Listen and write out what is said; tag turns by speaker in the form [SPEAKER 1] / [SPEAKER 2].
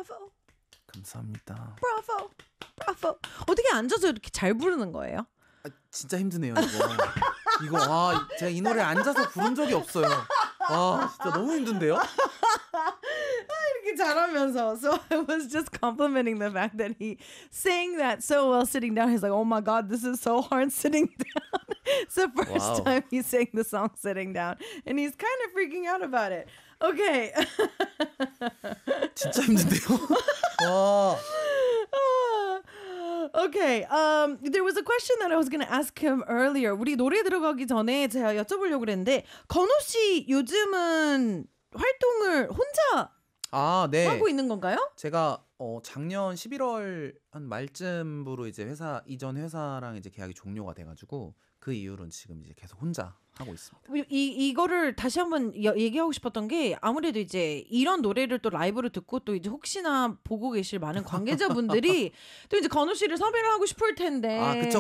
[SPEAKER 1] 브라보.
[SPEAKER 2] 감사합니다.
[SPEAKER 1] 브라보. 브라보. 어떻게 앉아서 이렇게 잘 부르는 거예요?
[SPEAKER 2] 아, 진짜 힘드네요 이거. 제가 이 노래 앉아서 부른 적이 없어요. 진짜 너무 힘든데요?
[SPEAKER 1] 이렇게 잘하면서. So I was just complimenting the fact that he sang that so well sitting down. He's like, oh my God, this is so hard sitting down. It's the first time he sang the song sitting down. And he's kind of freaking out about it. Okay.
[SPEAKER 2] 진짜 힘든데요? 와.
[SPEAKER 1] Okay. There was a question that I was going to ask him earlier. 우리 노래 들어가기 전에 제가 여쭤보려고 그랬는데 건우 씨 요즘은 활동을 혼자
[SPEAKER 2] 네.
[SPEAKER 1] 하고 있는 건가요?
[SPEAKER 2] 제가 작년 11월 한 말쯤으로 이제 이전 회사랑 이제 계약이 종료가 돼가지고 그 이후로는 지금 이제 계속 혼자 하고 있습니다.
[SPEAKER 1] 이거를 다시 한번 얘기하고 싶었던 게 아무래도 이제 이런 노래를 또 라이브로 듣고 또 이제 혹시나 보고 계실 많은 관계자분들이 또 이제 건우 씨를 섭외를 하고 싶을 텐데.
[SPEAKER 2] 그쵸.